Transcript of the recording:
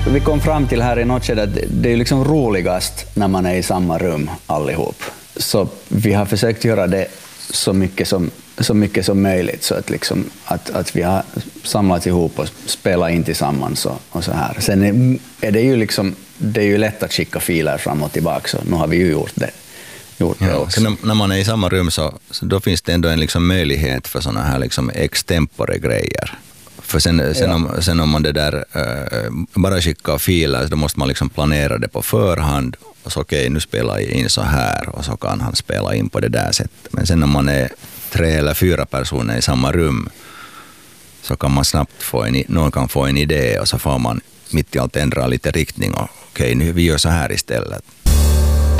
Vi kom fram till här i något skede att det är liksom roligast när man är i samma rum allihop. Så vi har försökt göra det så mycket som möjligt, så att, liksom, att vi har samlats ihop och spelat in tillsammans och så här. Sen är det ju liksom, det är ju lätt att skicka filer fram och tillbaka, så nu har vi ju gjort det också. När man är i samma rum så då finns det ändå en liksom möjlighet för såna här liksom extempore grejer. För sen om man det där bara skickar filer, då måste man liksom planera det på förhand. Och så okej, nu spelar jag in så här, och så kan han spela in på det där sättet. Men sen om man är 3 eller 4 personer i samma rum, så kan man snabbt någon kan få en idé, och så får man mitt i allt ändra lite riktning. Och okej, nu vi gör så här istället.